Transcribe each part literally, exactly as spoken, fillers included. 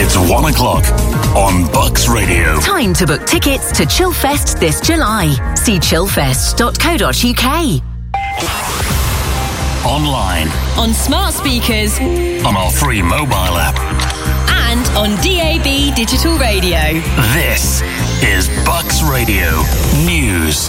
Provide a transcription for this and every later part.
It's one o'clock on Bucks Radio. Time to book tickets to Chillfest this July. See chillfest dot co dot uk. Online. On smart speakers. On our free mobile app. And on D A B digital radio. This is Bucks Radio News.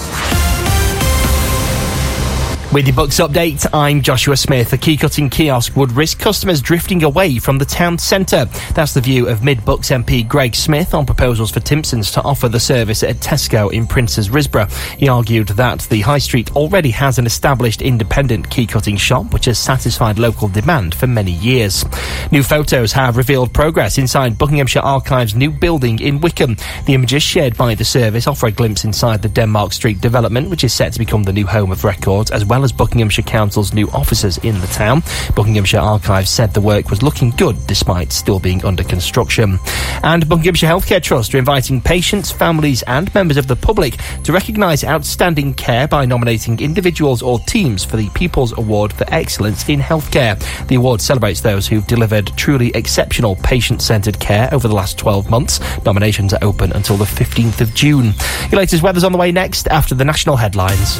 With your Bucks update, I'm Joshua Smith. A key-cutting kiosk would risk customers drifting away from the town centre. That's the view of Mid-Bucks M P Greg Smith on proposals for Timpsons to offer the service at Tesco in Princes Risborough. He argued that the High Street already has an established independent key-cutting shop which has satisfied local demand for many years. New photos have revealed progress inside Buckinghamshire Archives' new building in Wickham. The images shared by the service offer a glimpse inside the Denmark Street development, which is set to become the new home of records, as well as Buckinghamshire Council's new offices in the town. Buckinghamshire Archives said the work was looking good despite still being under construction. And Buckinghamshire Healthcare Trust are inviting patients, families and members of the public to recognise outstanding care by nominating individuals or teams for the People's Award for Excellence in Healthcare. The award celebrates those who've delivered truly exceptional patient-centred care over the last twelve months. Nominations are open until the fifteenth of June. Your latest weather's on the way next after the national headlines.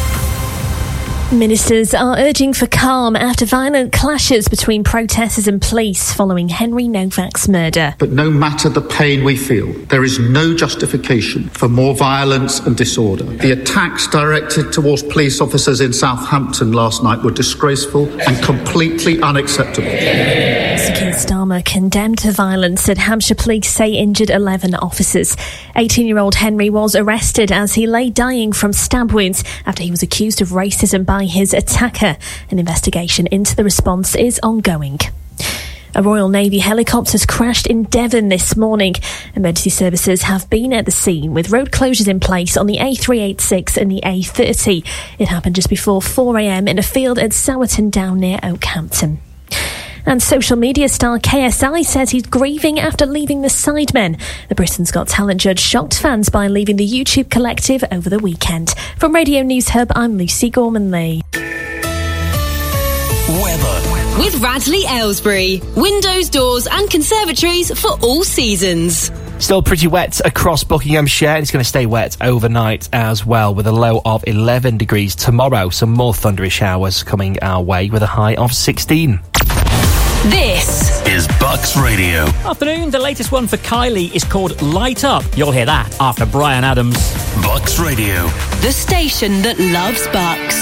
Ministers are urging for calm after violent clashes between protesters and police following Henry Novak's murder. But no matter the pain we feel, there is no justification for more violence and disorder. The attacks directed towards police officers in Southampton last night were disgraceful and completely unacceptable. Sir Keir Starmer condemned the violence, said Hampshire police say injured eleven officers. eighteen-year-old Henry was arrested as he lay dying from stab wounds after he was accused of racism by his attacker. An investigation into the response is ongoing. A Royal Navy helicopter has crashed in Devon this morning. Emergency services have been at the scene with road closures in place on the A three eighty-six and the A thirty. It happened just before four a.m. in a field at Sowerton down near Oakhampton. And social media star K S I says he's grieving after leaving the Sidemen. The Britain's Got Talent judge shocked fans by leaving the YouTube collective over the weekend. From Radio News Hub, I'm Lucy Gorman-Lee. Weather. With Radley Aylesbury. Windows, doors and conservatories for all seasons. Still pretty wet across Buckinghamshire. It's going to stay wet overnight as well, with a low of eleven degrees tomorrow. Some more thundery showers coming our way with a high of sixteen. This is Bucks Radio. Afternoon, the latest one for Kylie is called Light Up. You'll hear that after Bryan Adams. Bucks Radio. The station that loves Bucks.